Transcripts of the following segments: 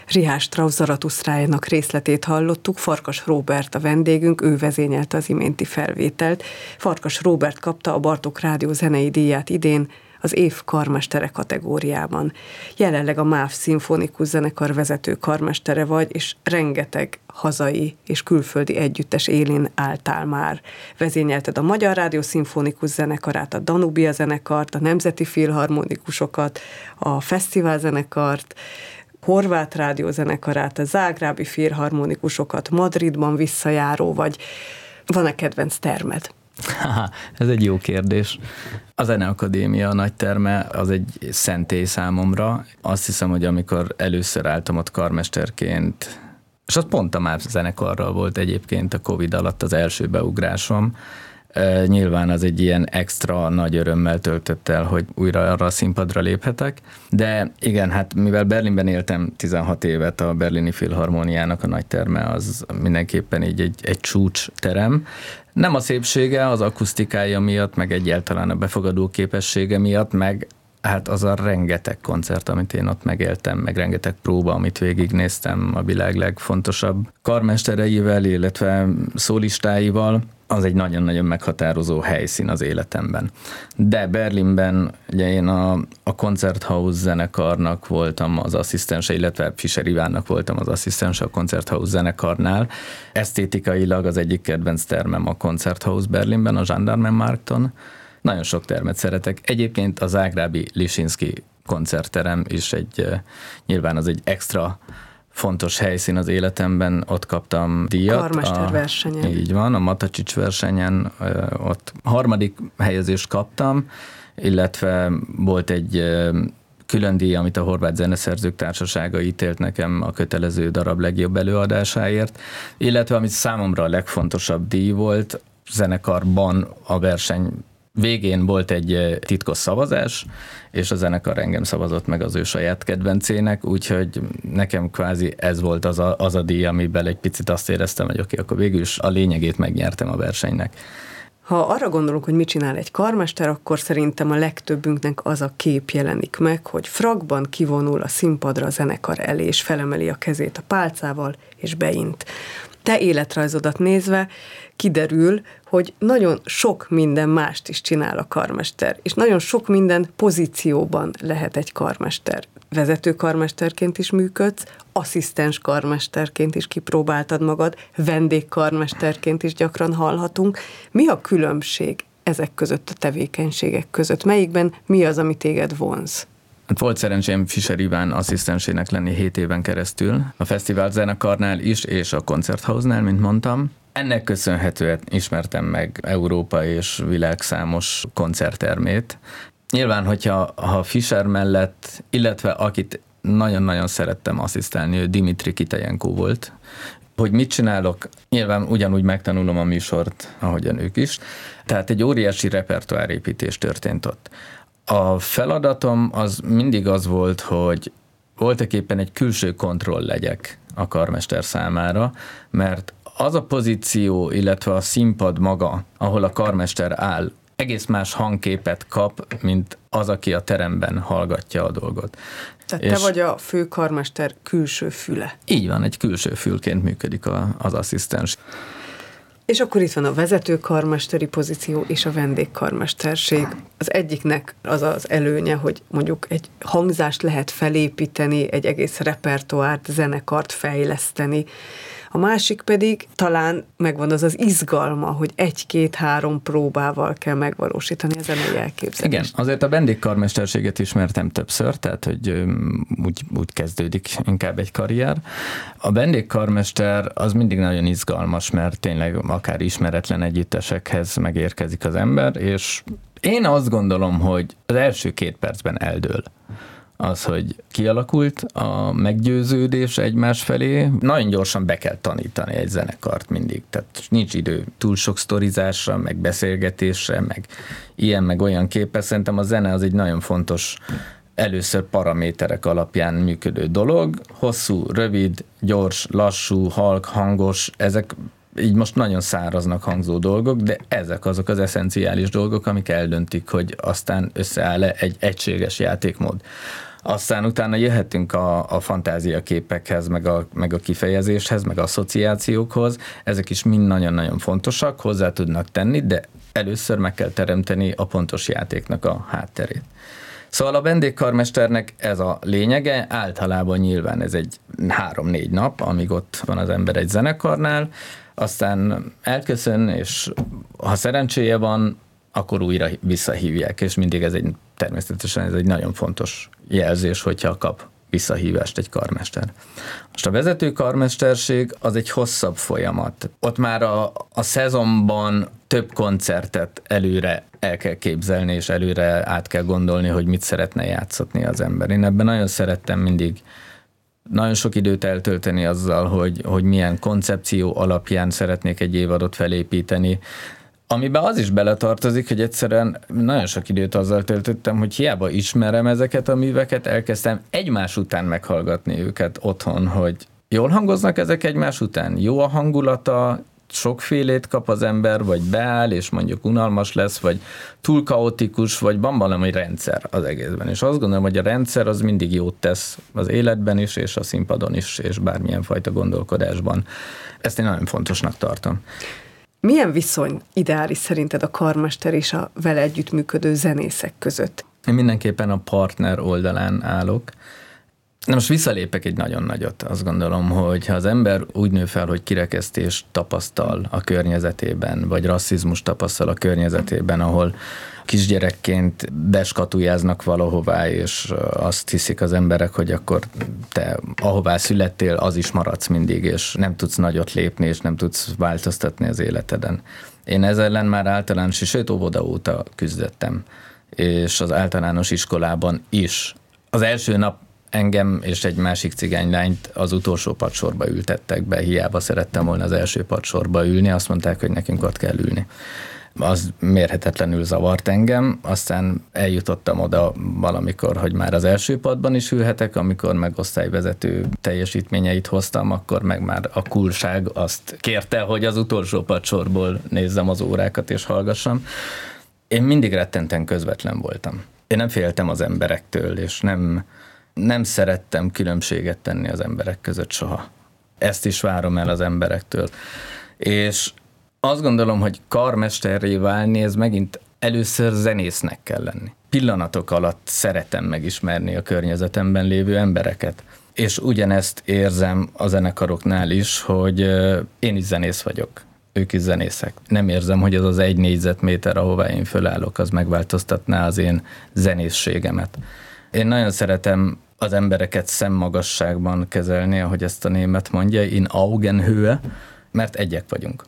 Richard Strauss Zaratusztrájának részletét hallottuk, Farkas Róbert a vendégünk, ő vezényelte az iménti felvételt. Farkas Róbert kapta a Bartók Rádió zenei díját idén, az év karmestere kategóriában. Jelenleg a MÁV Szimfonikus Zenekar vezető karmestere vagy, és rengeteg hazai és külföldi együttes élén álltál már. Vezényelted a Magyar Rádió Szimfonikus Zenekarát, a Danubia zenekart, a Nemzeti Filharmonikusokat, a Fesztivál zenekart, Horvát Rádió zenekarát, a Zágrábi Filharmonikusokat, Madridban visszajáró vagy. Van-e kedvenc termed? Ez egy jó kérdés. A Zeneakadémia nagy terme az egy szentély számomra. Azt hiszem, hogy amikor először álltam ott karmesterként, és az pont a MÁV zenekarral volt egyébként a Covid alatt az első beugrásom, nyilván az egy ilyen extra nagy örömmel töltött el, hogy újra arra a színpadra léphetek. De igen, hát mivel Berlinben éltem 16 évet, a Berlini Filharmoniának a nagy terme az mindenképpen így egy csúcsterem. Nem a szépsége, az akusztikája miatt, meg egyáltalán a befogadó képessége miatt, meg hát az a rengeteg koncert, amit én ott megéltem, meg rengeteg próba, amit végignéztem a világ legfontosabb karmestereivel, illetve szólistáival, az egy nagyon-nagyon meghatározó helyszín az életemben. De Berlinben ugye én a Konzerthaus zenekarnak voltam az asszisztense, illetve Fischer Ivánnak voltam az asszisztense a Konzerthaus zenekarnál. Esztétikailag az egyik kedvenc termem a Konzerthaus Berlinben, a Gendarmenmarkton. Nagyon sok termet szeretek. Egyébként a zágrábi Lisinski koncertterem is nyilván az egy extra fontos helyszín az életemben, ott kaptam díjat. Karmesterversenyen. Így van, a Matacsics versenyen ott 3. helyezést kaptam, illetve volt egy külön díj, amit a Horvát Zeneszerzők Társasága ítélt nekem a kötelező darab legjobb előadásáért, illetve amit számomra a legfontosabb díj volt, zenekarban a verseny végén volt egy titkos szavazás, és a zenekar engem szavazott meg az ő saját kedvencének, úgyhogy nekem kvázi ez volt az a díj, amiben egy picit azt éreztem, hogy oké, akkor végül is a lényegét megnyertem a versenynek. Ha arra gondolunk, hogy mit csinál egy karmester, akkor szerintem a legtöbbünknek az a kép jelenik meg, hogy frakban kivonul a színpadra a zenekar elé, és felemeli a kezét a pálcával, és beint. Te életrajzodat nézve kiderül, hogy nagyon sok minden mást is csinál a karmester, és nagyon sok minden pozícióban lehet egy karmester. Vezető karmesterként is működsz, asszisztens karmesterként is kipróbáltad magad, vendégkarmesterként is gyakran hallhatunk. Mi a különbség ezek között a tevékenységek között? Melyikben mi az, ami téged vonz? Volt szerencsém Fischer Iván asszisztensének lenni 7 éven keresztül, a Fesztivál zenekarnál is, és a Konzerthausnál, mint mondtam. Ennek köszönhetően ismertem meg Európa és világ számos koncerttermét. Nyilván, hogyha Fischer mellett, illetve akit nagyon-nagyon szerettem asszisztálni, ő Dimitri Kitajenko volt. Hogy mit csinálok, nyilván ugyanúgy megtanulom a műsort, ahogyan ők is. Tehát egy óriási repertoárépítés történt ott. A feladatom az mindig az volt, hogy voltaképpen egy külső kontroll legyek a karmester számára, mert az a pozíció, illetve a színpad maga, ahol a karmester áll, egész más hangképet kap, mint az, aki a teremben hallgatja a dolgot. Tehát te vagy a főkarmester külső füle. Így van, egy külső fülként működik az asszisztens. És akkor itt van a vezetőkarmesteri pozíció és a vendégkarmesterség. Az egyiknek az az előnye, hogy mondjuk egy hangzást lehet felépíteni, egy egész repertoárt, zenekart fejleszteni. A másik pedig talán megvan az az izgalma, hogy 1-2-3 próbával kell megvalósítani a zenei elképzelést. Igen, azért a vendégkarmesterséget ismertem többször, tehát hogy úgy kezdődik inkább egy karrier. A vendégkarmester az mindig nagyon izgalmas, mert tényleg akár ismeretlen együttesekhez megérkezik az ember, és én azt gondolom, hogy az első 2 percben eldől az, hogy kialakult a meggyőződés egymás felé. Nagyon gyorsan be kell tanítani egy zenekart mindig, tehát nincs idő túl sok sztorizásra, meg beszélgetésre, meg ilyen, meg olyan képpel. Szerintem a zene az egy nagyon fontos, először paraméterek alapján működő dolog. Hosszú, rövid, gyors, lassú, halk, hangos, ezek így most nagyon száraznak hangzó dolgok, de ezek azok az eszenciális dolgok, amik eldöntik, hogy aztán összeáll egy egységes játékmód. Aztán utána jöhetünk a fantáziaképekhez, meg a kifejezéshez, meg a asszociációkhoz. Ezek is mind nagyon-nagyon fontosak, hozzá tudnak tenni, de először meg kell teremteni a pontos játéknak a hátterét. Szóval a vendégkarmesternek ez a lényege, általában nyilván ez egy 3-4 nap, amíg ott van az ember egy zenekarnál, aztán elköszön, és ha szerencséje van, akkor újra visszahívják, és mindig természetesen ez egy nagyon fontos jelzés, hogyha kap visszahívást egy karmester. Most a vezető karmesterség az egy hosszabb folyamat. Ott már a szezonban több koncertet előre el kell képzelni, és előre át kell gondolni, hogy mit szeretne játszatni az ember. Én ebben nagyon szerettem mindig nagyon sok időt eltölteni azzal, hogy milyen koncepció alapján szeretnék egy évadot felépíteni, amiben az is beletartozik, hogy egyszerűen nagyon sok időt azzal töltöttem, hogy hiába ismerem ezeket a műveket, elkezdtem egymás után meghallgatni őket otthon, hogy jól hangoznak ezek egymás után, jó a hangulata, sokfélét kap az ember, vagy beáll, és mondjuk unalmas lesz, vagy túl kaotikus, vagy van valami rendszer az egészben. És azt gondolom, hogy a rendszer az mindig jót tesz az életben is, és a színpadon is, és bármilyen fajta gondolkodásban. Ezt én nagyon fontosnak tartom. Milyen viszony ideális szerinted a karmester és a vele együttműködő zenészek között? Én mindenképpen a partner oldalán állok. Na most visszalépek egy nagyon nagyot. Azt gondolom, hogy ha az ember úgy nő fel, hogy kirekesztést tapasztal a környezetében, vagy rasszizmus tapasztal a környezetében, ahol kisgyerekként beskatujáznak valahová, és azt hiszik az emberek, hogy akkor te ahová születtél, az is maradsz mindig, és nem tudsz nagyot lépni, és nem tudsz változtatni az életeden. Én ezzel ellen már általános, sőt óvoda óta küzdöttem, és az általános iskolában is. Az első nap engem és egy másik cigánylányt az utolsó padsorba ültettek be, hiába szerettem volna az első padsorba ülni, azt mondták, hogy nekünk ott kell ülni. Az mérhetetlenül zavart engem, aztán eljutottam oda valamikor, hogy már az első padban is ülhetek, amikor meg osztályvezető teljesítményeit hoztam, akkor meg már a coolság azt kérte, hogy az utolsó padsorból nézzem az órákat és hallgassam. Én mindig rettenten közvetlen voltam. Én nem féltem az emberektől, és nem szerettem különbséget tenni az emberek között soha. Ezt is várom el az emberektől. És azt gondolom, hogy karmesterré válni, ez megint először zenésznek kell lenni. Pillanatok alatt szeretem megismerni a környezetemben lévő embereket. És ugyanezt érzem a zenekaroknál is, hogy én is zenész vagyok, ők is zenészek. Nem érzem, hogy az az 1 négyzetméter, ahová én fölállok, az megváltoztatná az én zenészségemet. Én nagyon szeretem az embereket szemmagasságban kezelni, ahogy ezt a német mondja, in Augenhöhe, mert egyek vagyunk.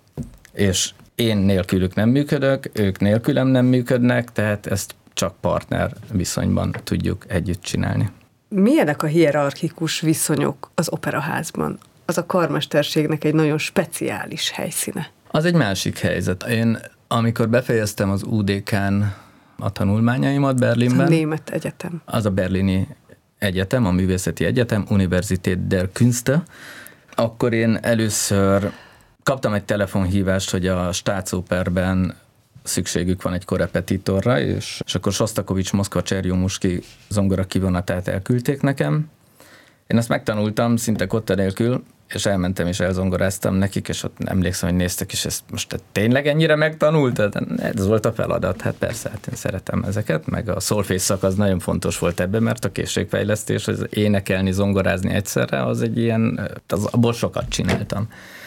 És én nélkülük nem működök, ők nélkülem nem működnek, tehát ezt csak partner viszonyban tudjuk együtt csinálni. Milyenek a hierarchikus viszonyok az operaházban? Az a karmesterségnek egy nagyon speciális helyszíne. Az egy másik helyzet. Én, amikor befejeztem az UDK-n a tanulmányaimat Berlinben. Az a német egyetem. Az a berlini egyetem, a művészeti egyetem, Universität der Künste. Akkor én először kaptam egy telefonhívást, hogy a Staatsoperben szükségük van egy korepetitorra, és akkor Sostakovics Moszkva Cserjomuszki zongora kivonatát elküldték nekem. Én ezt megtanultam szinte kotta nélkül, és elmentem és elzongoráztam nekik, és ott emlékszem, hogy néztek, és ezt most te tényleg ennyire megtanultad? Ez volt a feladat, hát persze, hát én szeretem ezeket, meg a szolfészszak az nagyon fontos volt ebben, mert a készségfejlesztés, az énekelni, zongorázni egyszerre, az egy ilyen, abból sokat csináltam.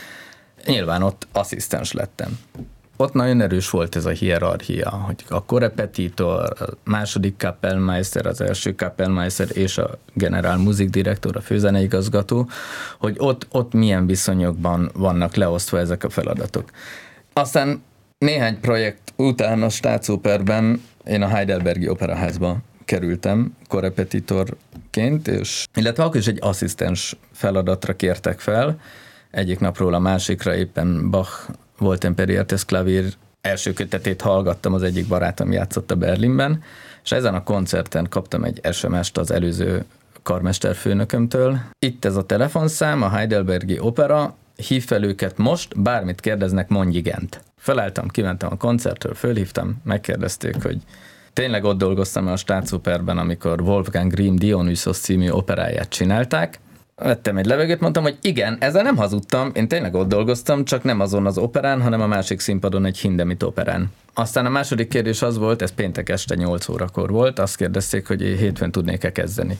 Nyilván ott asszisztens lettem. Ott nagyon erős volt ez a hierarchia, hogy a korepetitor, a második Kapellmeister, az első Kapellmeister és a generálmusikdirektor, a főzeneigazgató, hogy ott milyen viszonyokban vannak leosztva ezek a feladatok. Aztán néhány projekt után a Staatsoperben én a Heidelbergi Operaházba kerültem korepetitorként, illetve akkor is egy asszisztens feladatra kértek fel. Egyik napról a másikra éppen Bach Woltenperiertes klavír első kötetét hallgattam, az egyik barátom játszotta Berlinben, és ezen a koncerten kaptam egy SMS-t az előző karmesterfőnökömtől. Itt ez a telefonszám, a Heidelbergi Opera, hív fel őket most, bármit kérdeznek, mondj igent. Felálltam, kimentem a koncertről, fölhívtam, megkérdezték, hogy Tényleg ott dolgoztam a Staatsoperben, amikor Wolfgang Grimm Dionysos című operáját csinálták. Vettem egy levegőt, mondtam, hogy igen, ezzel nem hazudtam, én tényleg ott dolgoztam, csak nem azon az operán, hanem a másik színpadon egy Hindemith operán. Aztán a második kérdés az volt, ez péntek este 8 órakor volt, azt kérdezték, hogy hétfőn tudnék-e kezdeni.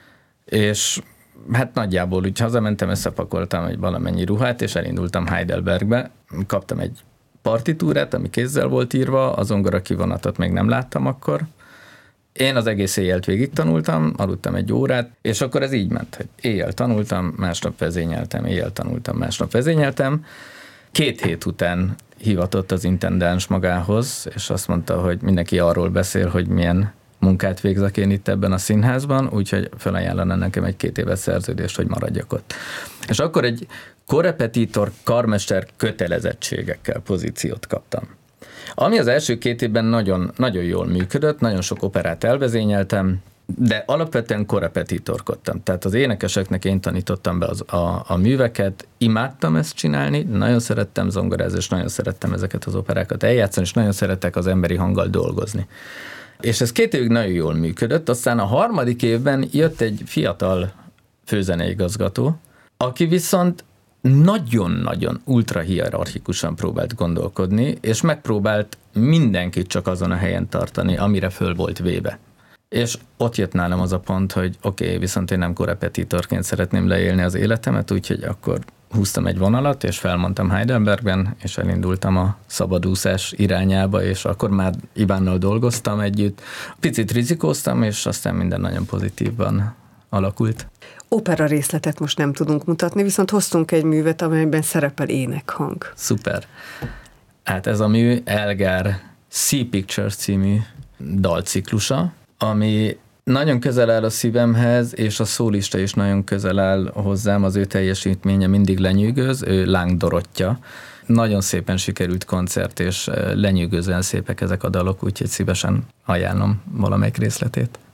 És hát nagyjából úgy hazamentem, összepakoltam egy valamennyi ruhát, és elindultam Heidelbergbe. Kaptam egy partitúrát, ami kézzel volt írva, a zongora kivonatot még nem láttam akkor. Én az egész éjjelt végig tanultam, aludtam egy órát, és akkor ez így ment, hogy éjjel tanultam, másnap vezényeltem, éjjel tanultam, másnap vezényeltem. 2 hét után hivatott az intendens magához, és azt mondta, hogy mindenki arról beszél, hogy milyen munkát végzek én itt ebben a színházban, úgyhogy felajánlana nekem egy 2 éves szerződést, hogy maradjak ott. És akkor egy korrepetitor karmester kötelezettségekkel pozíciót kaptam. Ami az első 2 évben nagyon, nagyon jól működött, nagyon sok operát elvezényeltem, de alapvetően korrepetitorkodtam. Tehát az énekeseknek én tanítottam be a műveket, imádtam ezt csinálni, nagyon szerettem zongorázni, és nagyon szerettem ezeket az operákat eljátszani, és nagyon szerettek az emberi hanggal dolgozni. És ez 2 évig nagyon jól működött, aztán a 3. évben jött egy fiatal főzeneigazgató, aki viszont nagyon-nagyon ultrahierarchikusan próbált gondolkodni, és megpróbált mindenkit csak azon a helyen tartani, amire föl volt véve. És ott jött nálam az a pont, hogy oké, viszont én nem korrepetitorként szeretném leélni az életemet, úgyhogy akkor húztam egy vonalat, és felmondtam Heidelbergben, és elindultam a szabadúszás irányába, és akkor már Ivánnal dolgoztam együtt. Picit rizikóztam, és aztán minden nagyon pozitívban alakult. Opera részletet most nem tudunk mutatni, viszont hoztunk egy művet, amelyben szerepel énekhang. Szuper. Hát ez a mű Elgar Sea Pictures című dalciklusa, ami nagyon közel áll a szívemhez, és a szólista is nagyon közel áll hozzám, az ő teljesítménye mindig lenyűgöz, ő Láng Dorottya. Nagyon szépen sikerült koncert, és lenyűgözően szépek ezek a dalok, úgyhogy szívesen ajánlom valamelyik részletét.